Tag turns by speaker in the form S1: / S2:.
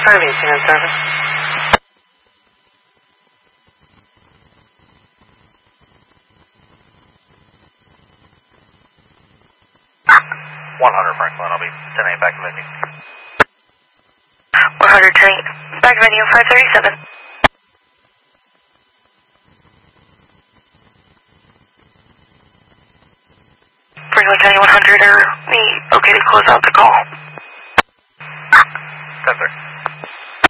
S1: 518 in service.
S2: Franklin, I'll be 10-8 back to venue.
S3: 100, 10-8, back to venue, 537. Franklin County 100, are we okay to close out the call?